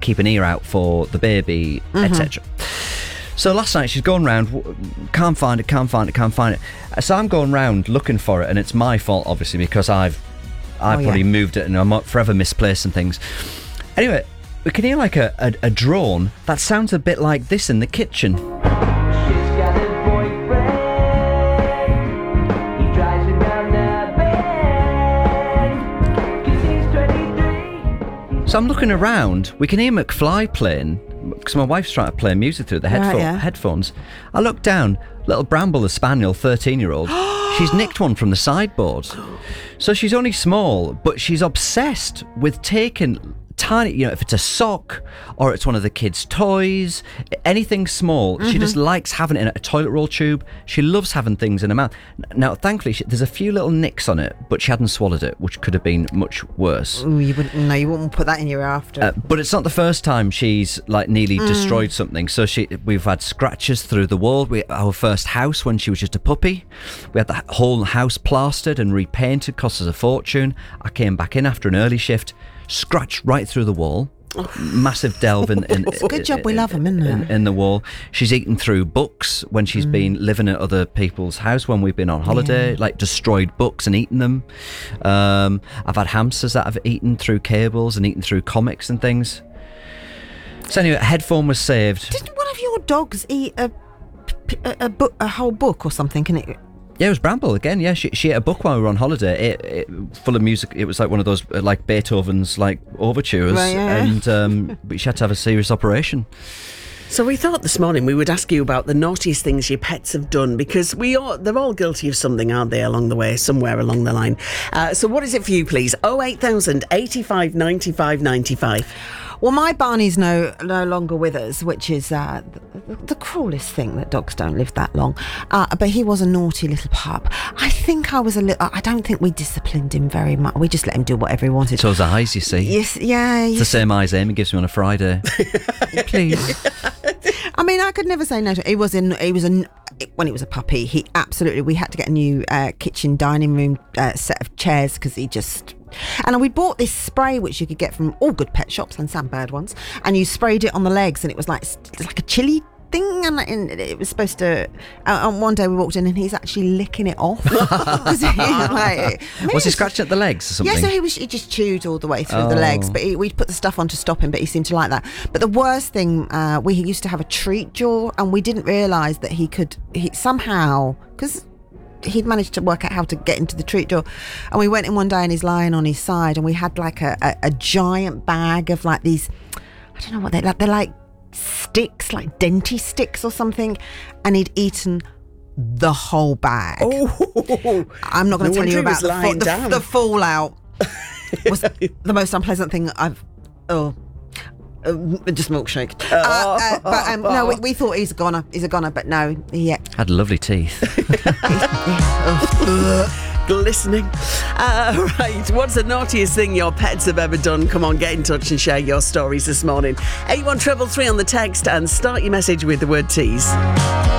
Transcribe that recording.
keep an ear out for the baby, etc. So last night she's going round, can't find it. So I'm going round looking for it, and it's my fault, obviously, because I've probably moved it and I'm forever misplacing things. Anyway, we can hear like a drone that sounds a bit like this in the kitchen. So I'm looking around, we can hear McFly playing, because my wife's trying to play music through the headphones. I look down, little Bramble, the spaniel, 13-year-old, she's nicked one from the sideboard. So she's only small, but she's obsessed with taking tiny, if it's a sock or it's one of the kids' toys, anything small, she just likes having it in a toilet roll tube. She loves having things in her mouth. Now, thankfully, there's a few little nicks on it, but she hadn't swallowed it, which could have been much worse. Ooh, you wouldn't put that in your after. But it's not the first time she's like nearly destroyed something. So we've had scratches through the wall. Our first house when she was just a puppy, we had the whole house plastered and repainted, cost us a fortune. I came back in after an early shift, scratched right through the wall. Massive delve in it's a good job we love them, isn't it? In the wall. She's eaten through books when she's been living at other people's house when we've been on holiday, like destroyed books and eaten them. I've had hamsters that have eaten through cables and eaten through comics and things. So anyway, a headphone was saved. Didn't one of your dogs eat a whole book or something? Yeah, it was Bramble again. Yeah, she ate a book while we were on holiday. It full of music. It was like one of those like Beethoven's like overtures, and but she had to have a serious operation. So we thought this morning we would ask you about the naughtiest things your pets have done, because they're all guilty of something, aren't they, along the way, somewhere along the line. So what is it for you, please? 08000 85 95 95. Well, my Barney's no longer with us, which is the cruelest thing, that dogs don't live that long. But he was a naughty little pup. I think I don't think we disciplined him very much. We just let him do whatever he wanted. So his eyes, you see. Yes, yeah. It's the same eyes Amy gives me on a Friday. Please. I mean, I could never say no to him. When he was a puppy, we had to get a new kitchen dining room set of chairs, because he just... And we bought this spray which you could get from all good pet shops and some bad ones, and you sprayed it on the legs, and it was like a chili thing, and it was supposed to... And one day we walked in and he's actually licking it off. Was he scratching at the legs or something? Yeah, so he just chewed all the way through the legs, but we'd put the stuff on to stop him, but he seemed to like that. But the worst thing, we used to have a treat jaw, and we didn't realise that he somehow, because he'd managed to work out how to get into the treat jaw, and we went in one day and he's lying on his side, and we had like a giant bag of like these, I don't know what they're like sticks, like dentist sticks or something, and he'd eaten the whole bag. I'm not going to tell you about the fallout. Was the most unpleasant thing I've just milkshake. No, we thought he's a goner, but no, had lovely teeth. Glistening. Right, what's the naughtiest thing your pets have ever done? Come on, get in touch and share your stories this morning. 81333 on the text, and start your message with the word tease.